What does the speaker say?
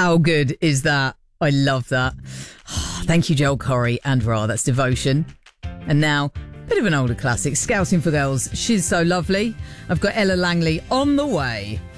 How good is that? I love that. Thank you, Joel Corry and Ra. That's Devotion. And now, bit of an older classic, Scouting for Girls. She's So Lovely. I've got Ella Langley on the way.